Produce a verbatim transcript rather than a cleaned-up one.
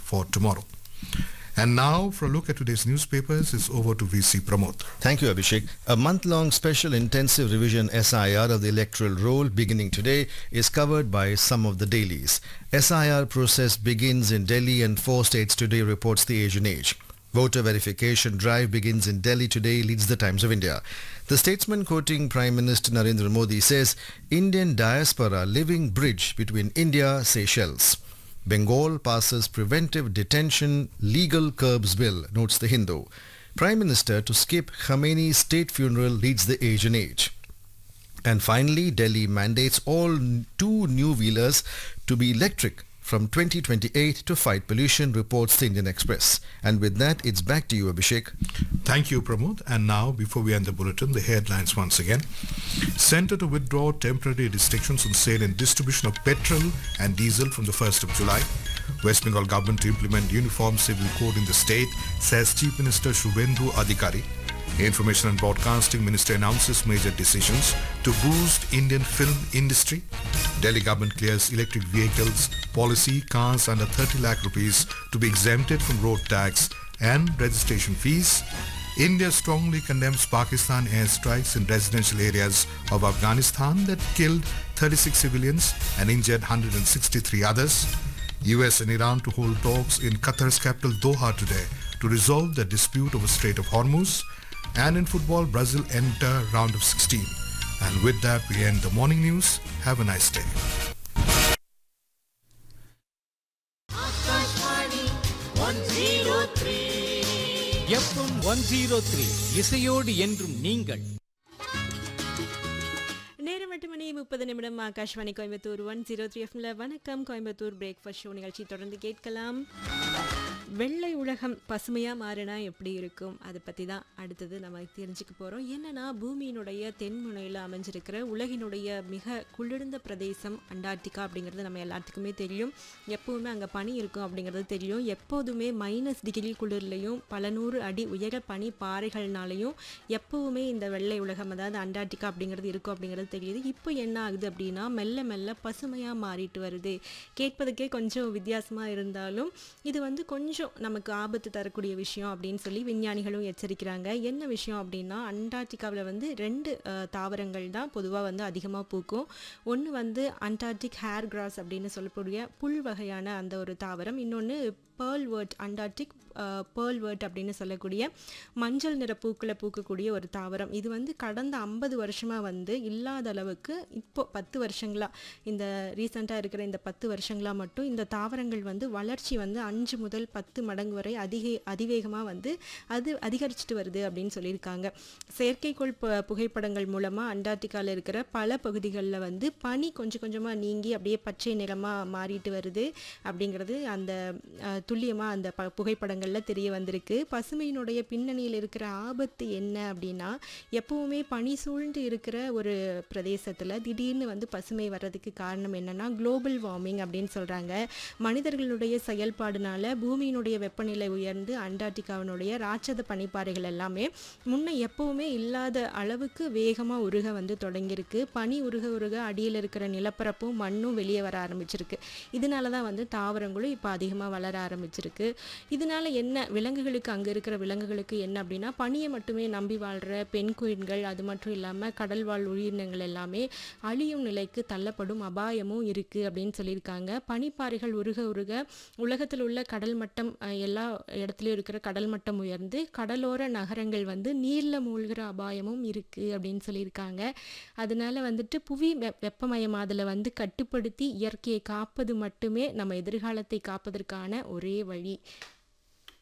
for tomorrow. And now, for a look at today's newspapers, it's over to V C Pramod. Thank you, Abhishek. A month-long special intensive revision S I R of the electoral roll beginning today is covered by some of the dailies. S I R process begins in Delhi and four states today, reports the Asian Age. Voter verification drive begins in Delhi today, leads the Times of India. The statesman quoting Prime Minister Narendra Modi says, Indian diaspora living bridge between India, Seychelles. Bengal passes preventive detention legal curbs bill, notes the Hindu. Prime Minister to skip Khamenei's state funeral, leads the Asian Age. And finally, Delhi mandates all two new-wheelers to be electric from twenty twenty-eight to fight pollution, reports the Indian Express. And with that, it's back to you, Abhishek. Thank you, Pramod. And now, before we end the bulletin, the headlines once again. Centre to withdraw temporary restrictions on sale and distribution of petrol and diesel from the first of July. West Bengal government to implement uniform civil code in the state, says Chief Minister Shubhendu Adhikari. Information and Broadcasting Minister announces major decisions to boost Indian film industry. Delhi government clears electric vehicles policy, cars under thirty lakh rupees to be exempted from road tax and registration fees. India strongly condemns Pakistan airstrikes in residential areas of Afghanistan that killed thirty-six civilians and injured one hundred sixty-three others. U S and Iran to hold talks in Qatar's capital Doha today to resolve the dispute over Strait of Hormuz. And in football, Brazil enter round of sixteen. And with that, we end the morning news. Have a nice day. FM one zero three இசையோடு என்றும் நீங்கள். நேரம் எட்டு மணி முப்பது நிமிடம். Akashvani Coimbatore one zero three எஃப்எம்ல வணக்கம் Coimbatore breakfast show நிகழ்ச்சி தொடர்ந்து கேட்கலாம். வெள்ளை உலகம் பசுமையாக மாறினா எப்படி இருக்கும், அதை பற்றி தான் அடுத்தது நம்ம தெரிஞ்சுக்க போகிறோம். என்னென்னா, பூமியினுடைய தென்முனையில் அமைஞ்சிருக்கிற உலகினுடைய மிக குளிர்ந்த பிரதேசம் அண்டார்டிகா அப்படிங்கிறது நம்ம எல்லாத்துக்குமே தெரியும். எப்போவுமே அங்கே பனி இருக்கும் அப்படிங்கிறது தெரியும். எப்போதுமே மைனஸ் டிகிரி குளிர்லையும் பல நூறு அடி உயர பனி பாறைகள்னாலையும் எப்போவுமே இந்த வெள்ளை உலகம், அதாவது அண்டார்டிகா அப்படிங்கிறது இருக்கும் அப்படிங்கிறது தெரியுது. இப்போ என்ன ஆகுது அப்படின்னா, மெல்ல மெல்ல பசுமையாக மாறிட்டு வருது. கேட்பதுக்கே கொஞ்சம் வித்தியாசமாக இருந்தாலும் இது வந்து கொஞ்சம் நமக்கு ஆபத்து தரக்கூடிய விஷயம் அப்படின்னு சொல்லி விஞ்ஞானிகளும் எச்சரிக்கிறாங்க. என்ன விஷயம் அப்படின்னா, அண்டார்டிகாவில் வந்து ரெண்டு தாவரங்கள் தான் பொதுவாக வந்து அதிகமாக பூக்கும். ஒன்று வந்து அண்டார்டிக் ஹேர் கிராஸ் அப்படின்னு சொல்லக்கூடிய புல் வகையான அந்த ஒரு தாவரம். இன்னொன்று பேர்ல்வர்ட், அண்டார்டிக் பேர்ல்வர்ட் அப்படின்னு சொல்லக்கூடிய மஞ்சள் நிற பூக்களை பூக்கக்கூடிய ஒரு தாவரம். இது வந்து கடந்த ஐம்பது வருஷமாக வந்து இல்லாத அளவுக்கு இப்போ பத்து வருஷங்களாக, இந்த ரீசெண்டாக இருக்கிற இந்த பத்து வருஷங்களாக மட்டும் இந்த தாவரங்கள் வந்து வளர்ச்சி வந்து அஞ்சு முதல் பத்து மடங்கு வரை அதிக அதிவேகமாக வந்து அது அதிகரிச்சுட்டு வருது அப்படின்னு சொல்லியிருக்காங்க. செயற்கைக்கோள் ப புகைப்படங்கள் மூலமாக அண்டார்டிகாவில் இருக்கிற பல பகுதிகளில் வந்து பனி கொஞ்சம் கொஞ்சமாக நீங்கி அப்படியே பச்சை நிறமாக மாறிட்டு வருது அப்படிங்கிறது அந்த துல்லியமாக அந்த ப புகைப்படங்களில் தெரிய வந்திருக்கு. பசுமையினுடைய பின்னணியில் இருக்கிற ஆபத்து என்ன அப்படின்னா, எப்பவுமே பனி சூழ்ந்து இருக்கிற ஒரு பிரதேசத்தில் திடீர்னு வந்து பசுமை வர்றதுக்கு காரணம் என்னன்னா, குளோபல் வார்மிங் அப்படின்னு சொல்கிறாங்க. மனிதர்களுடைய செயல்பாடுனால பூமியினுடைய வெப்பநிலை உயர்ந்து அண்டார்டிகாவினுடைய ராட்சத பனிப்பாறைகள் எல்லாமே முன்ன எப்பவுமே இல்லாத அளவுக்கு வேகமாக உருக வந்து தொடங்கியிருக்கு. பனி உருக உருக அடியில் இருக்கிற நிலப்பரப்பும் மண்ணும் வெளியே வர ஆரம்பிச்சிருக்கு. இதனால தான் வந்து தாவரங்களும் இப்போ அதிகமாக வளர ஆரம்பிச்சிருக்கு. இதனால என்ன, விலங்குகளுக்கு, அங்கே இருக்கிற விலங்குகளுக்கு என்ன அப்படின்னா, பனியை மட்டுமே நம்பி வாழ்கிற பெண் குயின்கள், அது மட்டும் இல்லாமல் கடல் வாழ் உயிரினங்கள் எல்லாமே அழியும் நிலைக்கு தள்ளப்படும் அபாயமும் இருக்குது அப்படின்னு சொல்லியிருக்காங்க. பனிப்பாறைகள் உருக உருக உலகத்தில் உள்ள கடல் மட்டம், எல்லா இடத்துலையும் இருக்கிற கடல் மட்டம் உயர்ந்து கடலோர நகரங்கள் வந்து நீரில் மூழ்கிற அபாயமும் இருக்குது அப்படின்னு சொல்லியிருக்காங்க. அதனால வந்துட்டு புவி வெ வெப்பமயமாதலை வந்து கட்டுப்படுத்தி இயற்கையை காப்பது மட்டுமே நம்ம எதிர்காலத்தை காப்பதற்கான ஒரே வழி